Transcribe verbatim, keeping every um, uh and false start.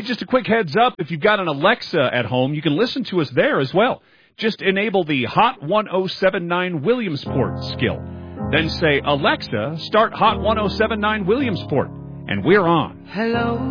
just a quick heads up, if you've got an Alexa at home, you can listen to us there as well. Just enable the Hot ten seventy-nine Williamsport skill. Then say, Alexa, start Hot ten seventy-nine Williamsport. And we're on. Hello.